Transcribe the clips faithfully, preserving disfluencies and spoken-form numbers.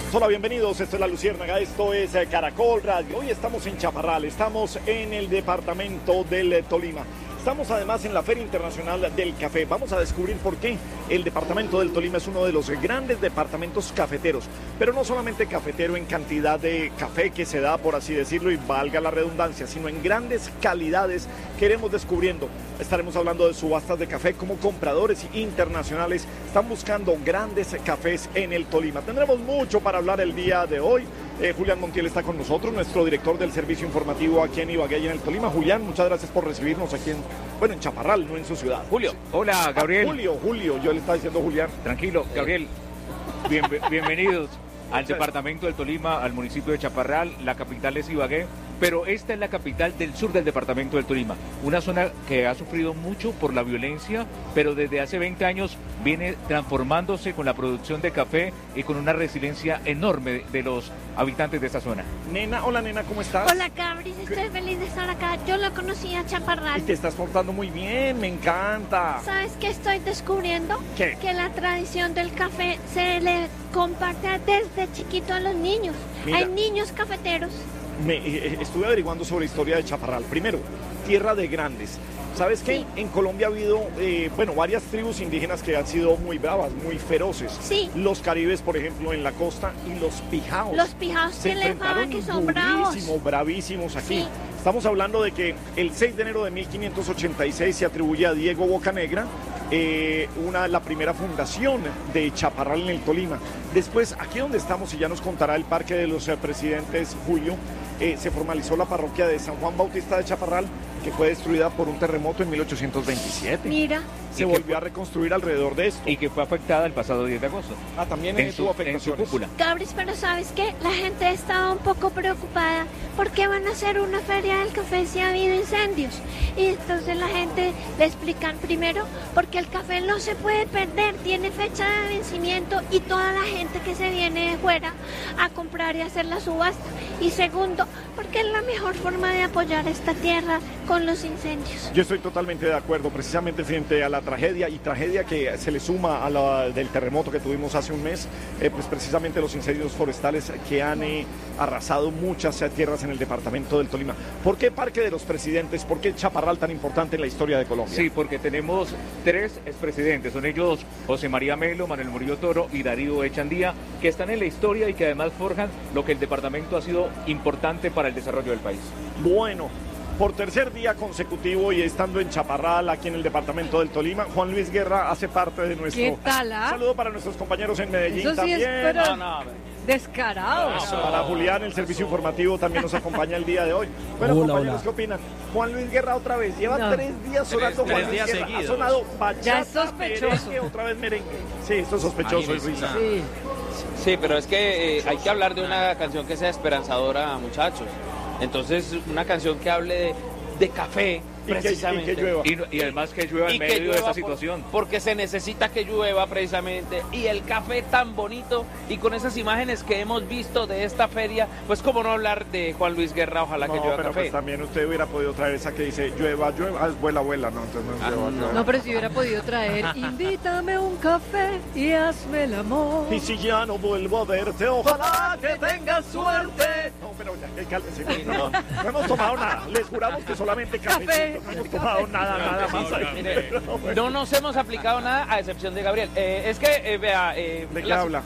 Hola, bienvenidos, esto es La Luciérnaga, esto es Caracol Radio. Hoy estamos en Chaparral, estamos en el departamento del Tolima. Estamos además en la Feria Internacional del Café. Vamos a descubrir por qué el departamento del Tolima es uno de los grandes departamentos cafeteros, pero no solamente cafetero en cantidad de café que se da, por así decirlo, y valga la redundancia, sino en grandes calidades que iremos descubriendo. Estaremos hablando de subastas de café, como compradores internacionales están buscando grandes cafés en el Tolima. Tendremos mucho para hablar el día de hoy. Eh, Julián Montiel está con nosotros, nuestro director del servicio informativo aquí en Ibagué y en el Tolima. Julián, muchas gracias por recibirnos aquí en, bueno, en Chaparral, no en su ciudad. Julio, hola Gabriel. Ah, Julio, Julio, yo le estaba diciendo Julián. Tranquilo, Gabriel. Bien, bienvenidos al departamento del Tolima, al municipio de Chaparral. La capital es Ibagué, pero esta es la capital del sur del departamento del Tolima, una zona que ha sufrido mucho por la violencia, pero desde hace veinte años viene transformándose con la producción de café y con una resiliencia enorme de, de los habitantes de esta zona. Nena, hola nena, ¿cómo estás? Hola Cabris, estoy feliz de estar acá. Yo lo conocí a Chaparral. Y te estás portando muy bien, me encanta. ¿Sabes qué estoy descubriendo? ¿Qué? Que la tradición del café se le comparte desde chiquito a los niños. Mira. Hay niños cafeteros. Me, eh, estuve averiguando sobre la historia de Chaparral. Primero, tierra de grandes. ¿Sabes qué? Sí. En Colombia ha habido, eh, bueno, varias tribus indígenas que han sido muy bravas, muy feroces. Sí. Los caribes, por ejemplo, en la costa, y los pijaos. Los pijaos se que le enfrentaron llaman que son bravos. durísimo, bravísimos aquí. Sí. Estamos hablando de que el seis de enero de mil quinientos ochenta y seis se atribuye a Diego Bocanegra eh, una, la primera fundación de Chaparral en el Tolima. Después, aquí donde estamos, y ya nos contará el Parque de los eh, Presidentes, Julio, eh, se formalizó la parroquia de San Juan Bautista de Chaparral, que fue destruida por un terremoto en mil ochocientos veintisiete. Mira. Se volvió a reconstruir alrededor de esto. Y que fue afectada el pasado diez de agosto. Ah, también en eh, su, tuvo en su afectaciones. cúpula. Cabris, pero ¿sabes qué? La gente estaba un poco preocupada porque van a hacer una feria del café si ha habido incendios. Y entonces la gente le explican primero porque el café no se puede perder, tiene fecha de vencimiento y toda la gente que se viene de fuera a comprar y hacer la subasta. Y segundo, porque es la mejor forma de apoyar esta tierra con los incendios. Yo estoy totalmente de acuerdo, precisamente frente a la tragedia y tragedia que se le suma a la del terremoto que tuvimos hace un mes, eh, pues precisamente los incendios forestales que han eh, arrasado muchas eh, tierras en el departamento del Tolima. ¿Por qué Parque de los Presidentes? ¿Por qué Chaparral tan importante en la historia de Colombia? Sí, porque tenemos tres expresidentes, son ellos José María Melo, Manuel Murillo Toro y Darío Echandía, que están en la historia y que además forjan lo que el departamento ha sido importante para el desarrollo del país. Bueno, por tercer día consecutivo y estando en Chaparral, aquí en el departamento del Tolima, Juan Luis Guerra hace parte de nuestro... ¿Qué tal, ah? Saludo para nuestros compañeros en Medellín Eso sí también. es, pero No, no, descarado. Eso, para Julián, el servicio informativo también nos acompaña el día de hoy. Bueno, Hola, compañeros, hola. ¿qué opinan? Juan Luis Guerra otra vez, lleva No. tres días sonando Tres- Juan tres Luis días Guerra. seguidos. Ha sonado bachata, Ya es sospechoso. merengue, otra vez merengue. Sí, esto es sospechoso, es risa. Sí. Sí, pero es que eh, hay que hablar de una canción que sea esperanzadora, muchachos. Entonces, una canción que hable de, de café, Y que, y precisamente. que llueva. Y, no- y además que llueva en Y que medio de llueva esta por- situación. Porque se necesita que llueva precisamente. Y el café tan bonito. Y con esas imágenes que hemos visto de esta feria, pues cómo no hablar de Juan Luis Guerra, ojalá que No, llueva pero café. pues también usted hubiera podido traer esa que dice llueva, llueva, ah, es vuela, vuela, no, entonces no es Ah, llueva, no. llueva. No, pero si hubiera podido traer, invítame un café y hazme el amor. Y si ya no vuelvo a verte, ojalá que tengas suerte. No, pero ya, que cálmese. No, no hemos tomado nada. Les juramos que solamente Café. cafecito. No hemos tomado nada, nada más. Mire, Pero, bueno. no nos hemos aplicado nada a excepción de Gabriel. Eh, es que, eh, vea... eh, ¿De qué las- habla?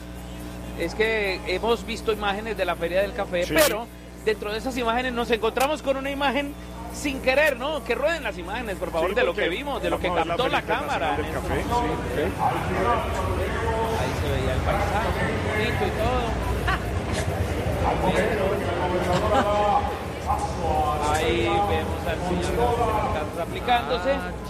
Es que hemos visto imágenes de la Feria del Café, Sí. pero dentro de esas imágenes nos encontramos con una imagen sin querer, ¿no? Que rueden las imágenes, por favor, Sí, de lo porque que vimos, de lo que vamos a ver captó la, Feria cámara. Internacional del Café, sí, Ahí se veía el paisaje, bonito y todo. Ahí vemos al señor Carlos aplicándose.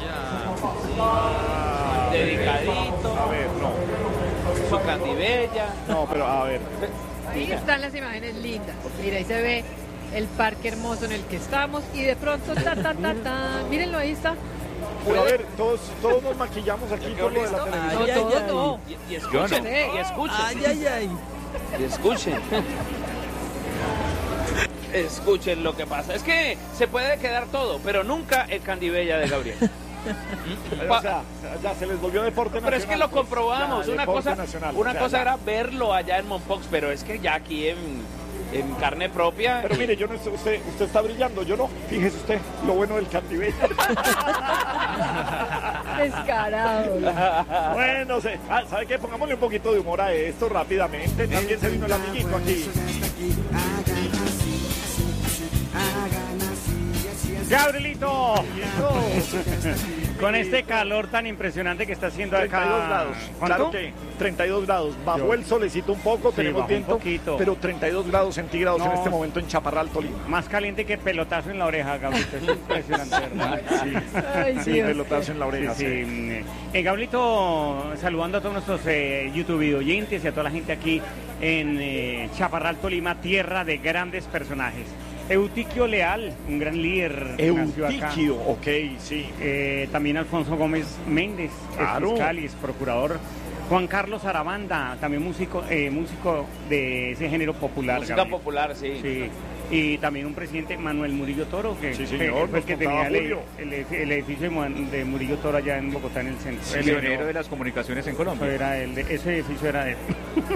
Dedicadito, A ver, no. su candibella. No, pero a ver. Ahí están las imágenes lindas. Mira, ahí se ve el parque hermoso en el que estamos y de pronto, ta, ta, ta, ta. Mírenlo, ahí está. Pero a ver, todos, todos nos maquillamos aquí por lo de la listo? televisión. No, Ay, ay, todo ay. no. Y, y escuchen, no. y escuchen. Ay, ay, ay. Y escuchen. Escuchen lo que pasa. Es que se puede quedar todo, pero nunca el candibella de Gabriel. O sea, ya se les volvió deporte nacional. Pero es que lo pues, comprobamos. ya, una deporte cosa, nacional, una o sea, cosa ya. era verlo allá en Mompox, pero es que ya aquí en, en carne propia. Pero mire, yo no estoy, usted, usted está brillando, yo no. Fíjese usted, lo bueno del cautiverio. Descarado. Bueno, se, ah, ¿sabe qué? Pongámosle un poquito de humor a esto rápidamente. También se vino el amiguito aquí. Gabrielito, con este calor tan impresionante que está haciendo acá. treinta y dos grados. ¿Cuánto? Claro que treinta y dos grados. Bajó Yo- el solecito un poco, Sí, tenemos bajó un viento, poquito. pero treinta y dos grados centígrados en No. este momento en Chaparral, Tolima. Más caliente que pelotazo en la oreja, Gabrielito. Es impresionante, ¿verdad? Sí. Ay, Sí, Dios. pelotazo en la oreja. Sí, sí. sí. Eh, Gabrielito, saludando a todos nuestros eh, YouTube oyentes y a toda la gente aquí en eh, Chaparral, Tolima, tierra de grandes personajes. Eutiquio Leal, un gran líder, nació acá. Eutiquio, ok, sí. Eh, también Alfonso Gómez Méndez, Claro. es fiscal y es procurador. Juan Carlos Arabanda, también músico, eh, músico de ese género popular. Música Gabriel. popular, sí. Sí. Y también un presidente, Manuel Murillo Toro, que Sí, fue- señor, fue el que nos tenía contaba el, Julio. el- el edificio de Mu- de Murillo Toro allá en Bogotá, en el centro. Él Pionero era- de las comunicaciones en Colombia. era el de- ese edificio era de él.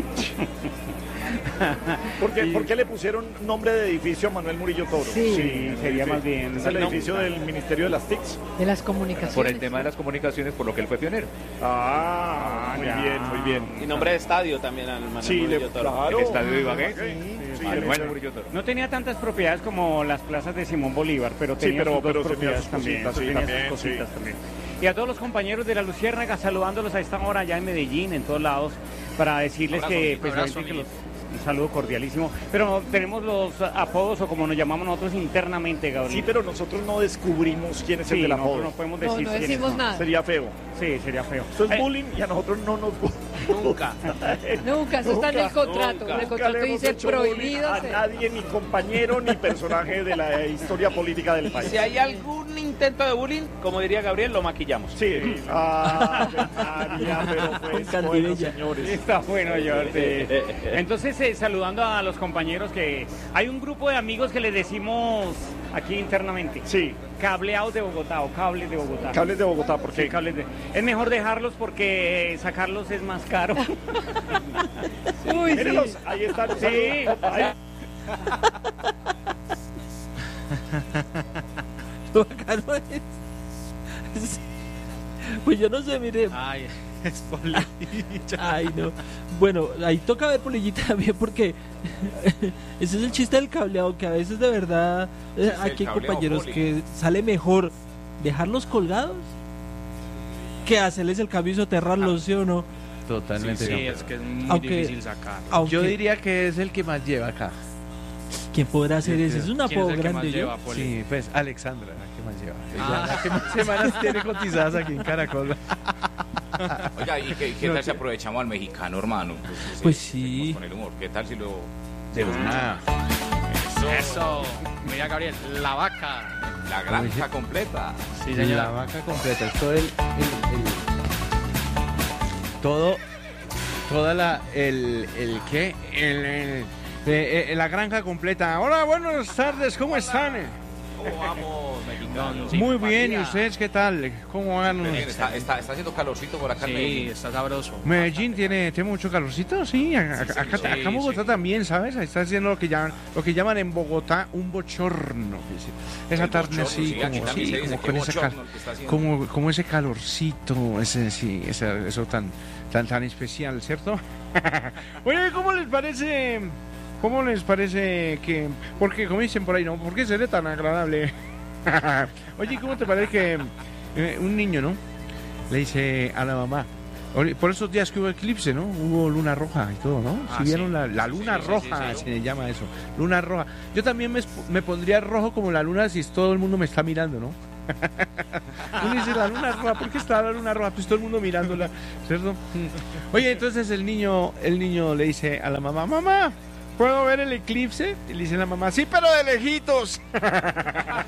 ¿Por qué, Sí. por qué le pusieron nombre de edificio a Manuel Murillo Toro? Sí, sería más bien. Es el No. edificio del Ministerio de las T I Cs. De las comunicaciones. Por el tema de las comunicaciones, por lo que él fue pionero. Ah, muy ya. bien, muy bien. Y nombre de estadio también al Manuel Sí, le, Murillo Toro. claro. El estadio de Ibagué. Sí, Manuel el- Murillo Toro. No tenía tantas propiedades como las plazas de Simón Bolívar, pero Sí, tenía pero- sus dos pero tenía propiedades sus también. cositas, sí, tenía sus también, cositas sí. también. Y a todos los compañeros de la Luciérnaga, saludándolos a esta hora allá en Medellín, en todos lados, para decirles Abrazo, que, Nico, pues, abrazo, obviamente que Nico. los- un saludo cordialísimo. Pero tenemos los apodos, o como nos llamamos nosotros internamente, Gabriel. Sí, pero nosotros no descubrimos quién es Sí, el del nosotros apodo. no podemos No, decir no quiénes decimos son. nada. Sería feo. Sí, sería feo. Eso es Eh, bullying y a nosotros no nos gusta. Nunca. Nunca, eso está en el Nunca, contrato. nunca. En el Nunca contrato le hemos dice hecho bullying prohibido. a ser- nadie, ni compañero, ni personaje de la historia política del país. Si hay algún intento de bullying, como diría Gabriel, lo maquillamos. Sí. Ah, María, pero pues, bueno, señores. Está bueno, Jordi. Entonces, eh, saludando a los compañeros, que hay un grupo de amigos que les decimos aquí internamente. Sí, Cableados de Bogotá o cables de Bogotá. cables de Bogotá, ¿por Sí, qué? cables de... Es mejor dejarlos porque sacarlos es más caro. Uy, sí. Mírenlos, ahí están. Sí. Ahí- Lo bacano es- es- Pues yo no sé, mire. Ay, es polilla. Ay, no. Bueno, ahí toca ver polillita también porque ese es el chiste del cableado, que a veces de verdad eh, el aquí hay cableado, compañeros poli. que sale mejor dejarlos colgados que hacerles el cambio y soterrarlos, ¿sí o no? Totalmente. Sí, no. es que es muy Aunque- difícil sacar. Aunque, Yo diría que es el que más lleva acá. ¿quién podrá hacer Yo ese? creo. Es un ¿Quién apodo es el que más grande, lleva, ¿yo? Poli? Sí, pues Alexandra, la que más lleva. Ah. Ella, la que más semanas tiene cotizadas aquí en Caracol. Oiga, ¿y qué, qué No, tal si que- aprovechamos al mexicano, hermano? Pues eh, sí. seguimos con el humor. ¿Qué tal si lo... De una. Eso. Mira, Gabriel, la vaca. La granja completa. Sí, La señor. vaca completa. Es todo el, el- el- todo, toda la, el, el ¿qué? El, el- eh, eh, la granja completa. Hola, buenas tardes, ¿cómo están? ¿Cómo vamos, mexicano? Muy bien, ¿y ustedes qué tal? ¿Cómo van? Bien, Está, está, está haciendo calorcito por acá en Sí, Medellín. está sabroso. Medellín tiene, tiene mucho calorcito, sí, a- a- Sí, sí, acá, sí, acá en Bogotá sí. también, ¿sabes? Ahí está haciendo lo que llaman, lo que llaman en Bogotá un bochorno. dice. Esa El tarde bochorno, así, sí, aquí como, también sí, se dice como que con ese cal- bochorno el que está haciendo. como, como ese calorcito, ese sí, ese- eso tan, tan, tan especial, ¿cierto? Oye, ¿cómo les parece? ¿Cómo les parece que, porque como dicen por ahí, no? ¿Por qué seré tan agradable? Oye, ¿cómo te parece que eh, un niño, ¿no? Le dice a la mamá, oye, por esos días que hubo eclipse, ¿no? Hubo luna roja y todo, ¿no? Ah, si vieron sí. la, la luna Sí, sí, roja, sí, sí. se le llama eso, luna roja. Yo también me, me pondría rojo como la luna si todo el mundo me está mirando, ¿no? Uno dice, la luna roja, ¿por qué está la luna roja? Pues todo el mundo mirándola, ¿cierto? Oye, entonces el niño, el niño le dice a la mamá, mamá, ¿puedo ver el eclipse? Y le dice la mamá, sí, pero de lejitos.